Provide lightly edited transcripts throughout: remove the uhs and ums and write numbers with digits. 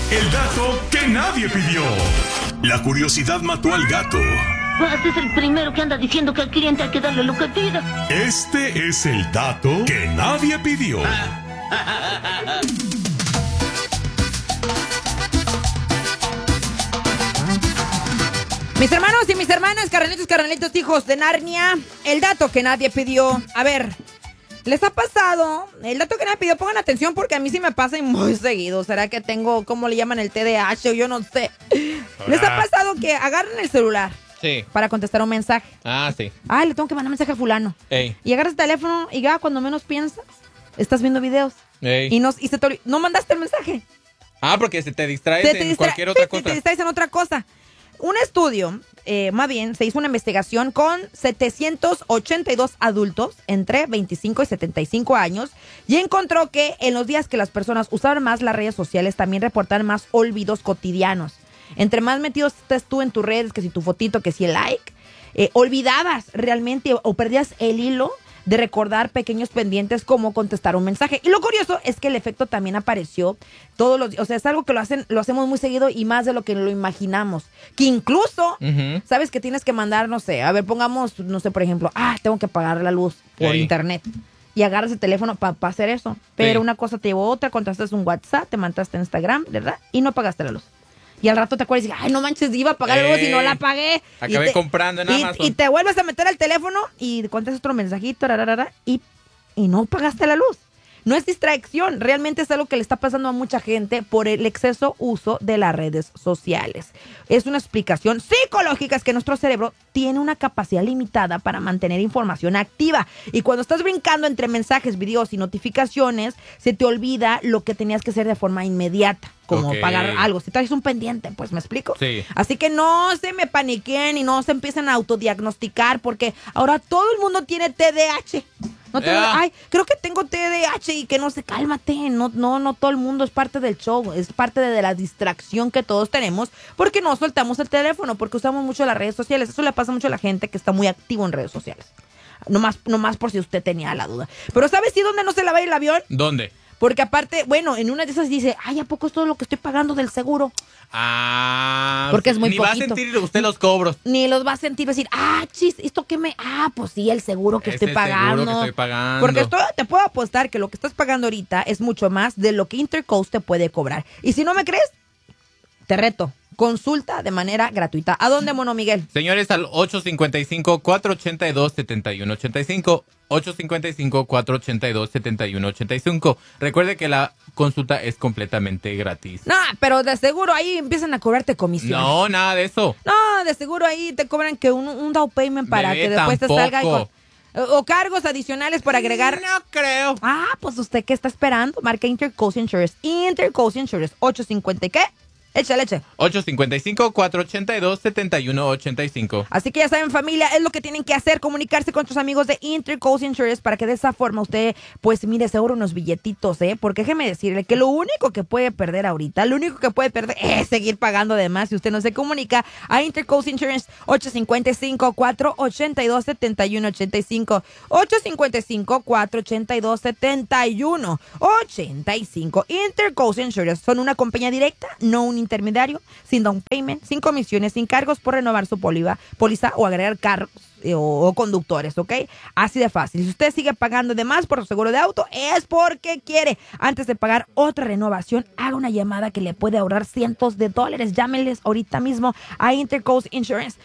el dato que nadie pidió. La curiosidad mató al gato. Este es el primero que anda diciendo que al cliente hay que darle lo que pida. Este es el dato que nadie pidió. Mis hermanos y mis hermanas, carnalitos, hijos de Narnia, el dato que nadie pidió. A ver, ¿les ha pasado? El dato que nadie pidió, pongan atención porque a mí sí me pasa y muy seguido. ¿Será que tengo, cómo le llaman, el TDAH o yo no sé? ¿Les ha pasado que agarran el celular? Sí. Para contestar un mensaje. Ah, sí. Ay, le tengo que mandar mensaje a fulano. Ey. Y agarras el teléfono y ya cuando menos piensas, estás viendo videos. Ey. Y no mandaste el mensaje. Ah, porque se te distraes en cualquier otra cosa. Te distraes en otra cosa. Un estudio, más bien, se hizo una investigación con 782 adultos entre 25 y 75 años y encontró que en los días que las personas usaban más las redes sociales también reportaban más olvidos cotidianos. Entre más metidos estés tú en tus redes, que si tu fotito, que si el like, olvidabas realmente o perdías el hilo de recordar pequeños pendientes como contestar un mensaje. Y lo curioso es que el efecto también apareció todos los días. O sea, es algo que lo hacemos muy seguido y más de lo que lo imaginamos. Que incluso, sabes que tienes que mandar, no sé, a ver, pongamos, no sé, por ejemplo, tengo que pagar la luz por internet. Y agarras el teléfono para hacer eso. Pero una cosa te llevó a otra, contestaste un WhatsApp, te mandaste Instagram, ¿verdad? Y no pagaste la luz. Y al rato te acuerdas y dices, ay, no manches, iba a pagar algo si no la pagué. Acabé comprando en Amazon. Y te vuelves a meter al teléfono y contestas otro mensajito, y no pagaste la luz. No es distracción, realmente es algo que le está pasando a mucha gente por el exceso uso de las redes sociales. Es una explicación psicológica, es que nuestro cerebro tiene una capacidad limitada para mantener información activa. Y cuando estás brincando entre mensajes, videos y notificaciones, se te olvida lo que tenías que hacer de forma inmediata, como pagar algo. Si traes un pendiente, pues, ¿me explico? Sí. Así que no se me paniquen y no se empiecen a autodiagnosticar porque ahora todo el mundo tiene TDAH. No te ay, creo que tengo TDAH y que no sé, cálmate. No todo el mundo es parte del show, es parte de la distracción que todos tenemos porque no soltamos el teléfono, porque usamos mucho las redes sociales. Eso le pasa mucho a la gente que está muy activo en redes sociales. Nomás por si usted tenía la duda. Pero ¿sabes dónde no se la va a ir el avión? ¿Dónde? Porque aparte, bueno, en una de esas dice, ay, ¿a poco es todo lo que estoy pagando del seguro? Ah, porque es muy ni poquito. va a sentir usted los cobros. Ni los va a sentir, va a decir, chis, ¿esto qué me...? Pues sí, el seguro que estoy pagando. Seguro que estoy pagando. Porque esto te puedo apostar que lo que estás pagando ahorita es mucho más de lo que Intercoast te puede cobrar. Y si no me crees, te reto. Consulta de manera gratuita. ¿A dónde, Mono Miguel? Señores, al 855-482-7185. 855-482-7185. Recuerde que la consulta es completamente gratis. No, pero de seguro ahí empiezan a cobrarte comisión. No, nada de eso. No, de seguro ahí te cobran que un down payment para que después te salga o cargos adicionales por agregar. No creo. Pues usted, ¿qué está esperando? Marca Intercoast Insurance. Intercoast Insurance. 850 ¿qué? Échale. 855-482-7185. Así que ya saben, familia, es lo que tienen que hacer, comunicarse con sus amigos de Intercoast Insurance para que de esa forma usted, pues mire, seguro unos billetitos, Porque déjeme decirle que lo único que puede perder ahorita, es seguir pagando de más si usted no se comunica a Intercoast Insurance. 855-482-7185. 855-482-7185. Intercoast Insurance son una compañía directa, no un intermediario, sin down payment, sin comisiones, sin cargos por renovar su póliza o agregar cargos o conductores, ¿ok? Así de fácil. Si usted sigue pagando de más por su seguro de auto, es porque quiere. Antes de pagar otra renovación, haga una llamada que le puede ahorrar cientos de dólares. Llámenles ahorita mismo a Intercoast Insurance.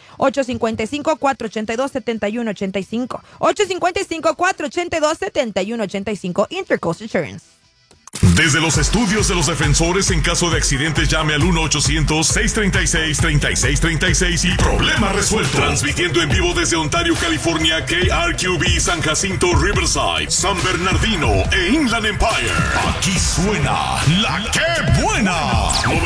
855-482-7185. 855-482-7185. Intercoast Insurance. Desde los estudios de los defensores, en caso de accidentes, llame al 1-800-636-3636 y problema resuelto. Transmitiendo en vivo desde Ontario, California, KRQB, San Jacinto, Riverside, San Bernardino e Inland Empire. Aquí suena la que buena.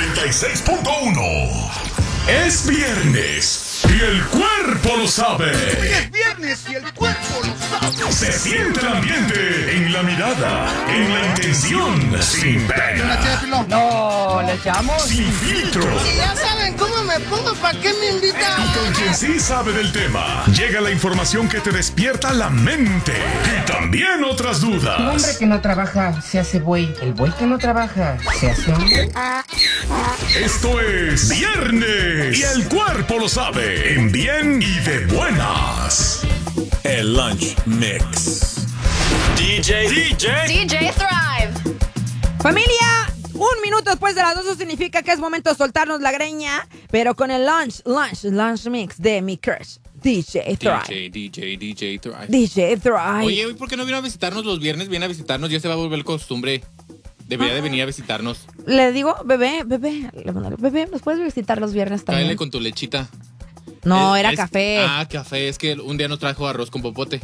96.1. Es viernes y el cuerpo lo sabe. Hoy es viernes y el cuerpo lo sabe. Se siente el ambiente en la mirada, en la intención, sin pena. ¿Una ché de pilón? No, le echamos. Sin filtros. Y ya saben cómo me Pues, ¿para qué me invitan? Y con quien sí sabe del tema, llega la información que te despierta la mente y también otras dudas. El hombre que no trabaja se hace buey. El buey que no trabaja se hace hombre. Esto es Viernes y el cuerpo lo sabe. En bien y de buenas. El Lunch Mix. DJ Thrive. Familia, 1 minuto después de las 2 significa que es momento de soltarnos la greña, pero con el lunch mix de mi crush, DJ Thrive. DJ Thrive. DJ Thrive. Oye, ¿hoy por qué no vino a visitarnos los viernes? Viene a visitarnos, ya se va a volver costumbre. Debería de venir a visitarnos. Le digo, bebé, ¿nos puedes visitar los viernes también? Cáele con tu lechita. No, era café. Café. Es que un día nos trajo arroz con popote.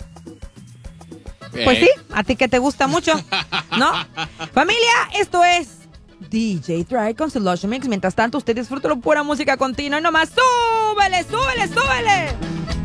Pues sí, a ti que te gusta mucho, ¿no? Familia, esto es DJ Thrive con su Lunch Mix. Mientras tanto, usted disfruta la pura música continua y nomás súbele.